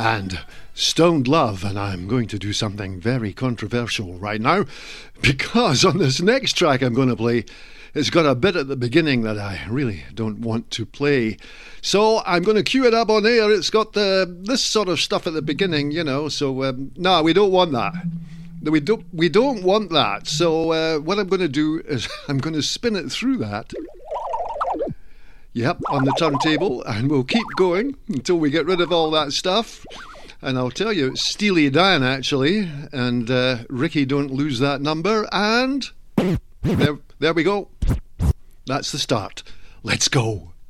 and Stoned Love, and I'm going to do something very controversial right now, because on this next track I'm going to play, it's got a bit at the beginning that I really don't want to play. So I'm going to cue it up on air. It's got this sort of stuff at the beginning, you know, so no, we don't want that. We don't want that. So what I'm going to do is I'm going to spin it through that. Yep, on the turntable, and we'll keep going until we get rid of all that stuff. And I'll tell you, it's Steely Dan, actually, and Ricky, don't lose that number, and there we go. That's the start. Let's go.